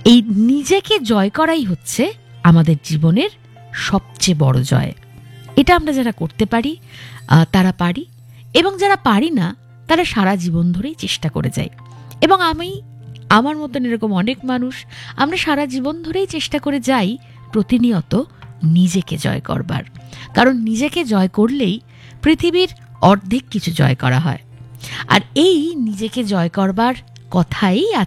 এই নিজেকে জয় করাই হচ্ছে আমাদের জীবনের সবচেয়ে বড় জয়। এটা আমরা যারা করতে পারি তারা পারি, এবং যারা পারি না তারা সারা জীবন ধরেই চেষ্টা করে যাই। এবং আমার মতন এরকম অনেক মানুষ, আমরা সারা জীবন ধরেই চেষ্টা করে যাই প্রতিনিয়ত নিজেকে জয় করবার। কারণ নিজেকে জয় করলেই পৃথিবীর অর্ধেক কিছু জয় করা হয়। আর এই নিজেকে জয় করবার কথাই